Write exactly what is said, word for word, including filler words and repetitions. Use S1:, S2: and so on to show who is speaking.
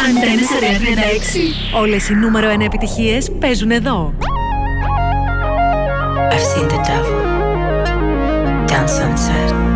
S1: Αντένα Σαρία τριάντα έξι.
S2: Όλες οι νούμερο ένα επιτυχίες παίζουν εδώ.
S3: I've seen the devil down sunset.